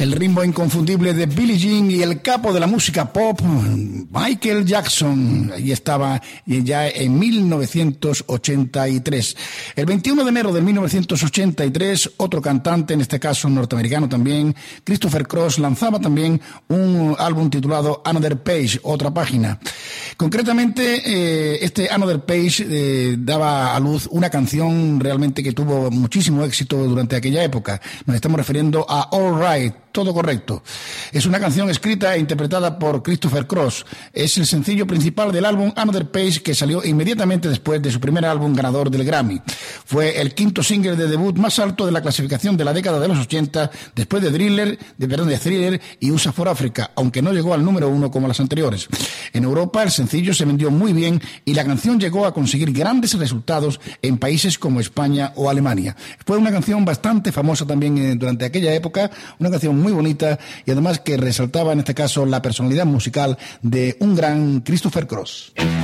El ritmo inconfundible de Billie Jean y el capo de la música pop, Michael Jackson. Ahí estaba ya en 1983. El 21 de enero de 1983, otro cantante, en este caso norteamericano también, Christopher Cross, lanzaba también un álbum titulado Another Page, otra página. Concretamente, este Another Page daba a luz una canción realmente que tuvo muchísimo éxito durante aquella época. Nos estamos refiriendo a All Right, todo correcto. Es una canción escrita e interpretada por Christopher Cross. Es el sencillo principal del álbum Another Page, que salió inmediatamente después de su primer álbum ganador del Grammy. Fue el quinto single de debut más alto de la clasificación de la década de los 80, después de Thriller y USA for Africa, aunque no llegó al número 1 como las anteriores. En Europa el sencillo se vendió muy bien y la canción llegó a conseguir grandes resultados en países como España o Alemania. Fue una canción bastante famosa también durante aquella época, una canción muy bonita y además que resaltaba en este caso la personalidad musical de un gran Christopher Cross.